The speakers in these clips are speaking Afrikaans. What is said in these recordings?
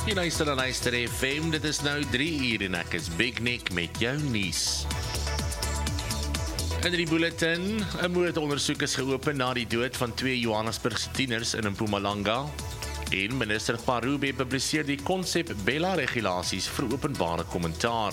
Jy luister aan Luister FM, dit is nou 3 uur en ek is Big Nick met jou nuus. In die bulletin, 'n moordondersoek is geopen na die dood van 2 Johannesburgse tieners in Mpumalanga. En minister Gwarube publiseer die konsep Bella-regulasies vir openbare kommentaar.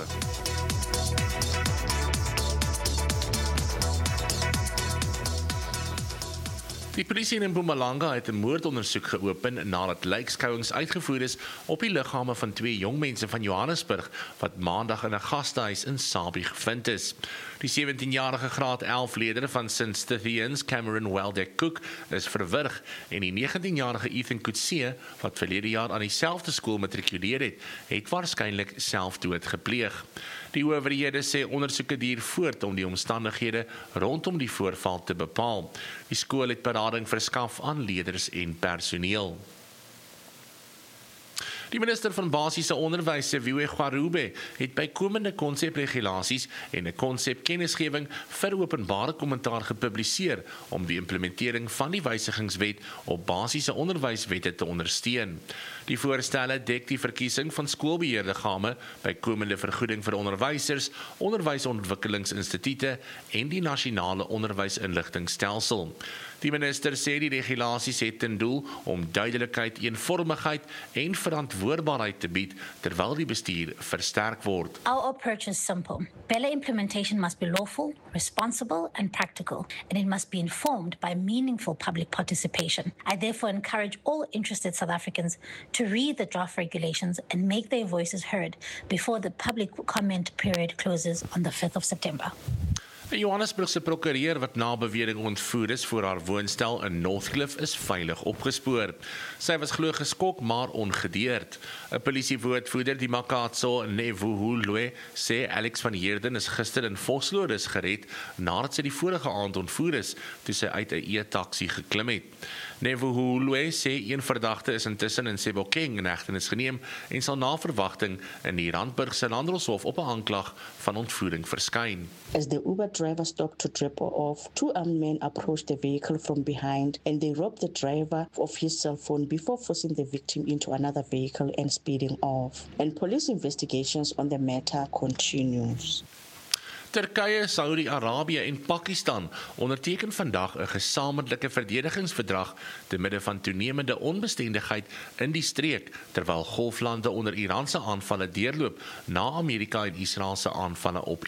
Die polisie in Mpumalanga het 'n moordondersoek geopen nadat lijkskouings uitgevoer is op die liggame van 2 jong mense van Johannesburg wat maandag in 'n gastehuis in Sabie gevind is. Die 17-jarige graad 11 leier van St. Stithians, Cameron Weldeck Cook, is verwrig en die 19-jarige Ethan Coetzee, wat verlede jaar aan dieselfde skool matrikuleer het waarskynlik selfdood gepleeg. Die owerhede sê ondersoeke duur voort om die omstandighede rondom die voorval te bepaal. Die skool het berading verskaf aan leerders en personeel. Die minister van Basiese Onderwys, Siviwe Gwarube, het bykomende konsepregulasies en 'n konsepkennisgewing vir openbare kommentaar gepubliseer om die implementering van die wysigingswet op basiese onderwyswette te ondersteun. Die voorstelle dek die verkiesing van skoolbeheerliggame, bykomende vergoeding vir onderwysers, onderwysontwikkelingsinstitute en die nasionale onderwysinligtingstelsel. Die minister sê die regulasies het ten doel om duidelikheid, eenvormigheid en verantwoordbaarheid te bied terwyl die bestuur versterk word. Our approach is simple. Bella implementation must be lawful, responsible, and practical, and it must be informed by meaningful public participation. I therefore encourage all interested South Africans to read the draft regulations and make their voices heard before the public comment period closes on the 5th of September. 'n Johannesburgse prokureur wat na bewering ontvoer is voor haar woonstel in Northcliffe is veilig opgespoor. Sy was glo geskok maar ongedeerd. 'n Polisiewoordvoerder, die Makatso Nevuhulwe, sê Alex van Heerden is gister in Vosloorus gered nadat sy die vorige aand ontvoer is toe sy uit 'n e-taxi geklim het. Nevuhulwe sê een verdagte is intussen in Sebokeng in hegtenis geneem en sal na verwagting in die Randburgse Landroshof op 'n aanklag van ontvoering verskyn. As the Uber driver stopped to drop her off, 2 armed men approached the vehicle from behind and they robbed the driver of his cell phone before forcing the victim into another vehicle and speeding off. And police investigations on the matter continues. Turkye, Saudi-Arabië en Pakistan onderteken vandag 'n gesamentlike verdedigingsverdrag te midde van toenemende onbestendigheid in die streek, terwyl golflande onder Iranse aanvalle deurloop na Amerika en Israel se aanvalle op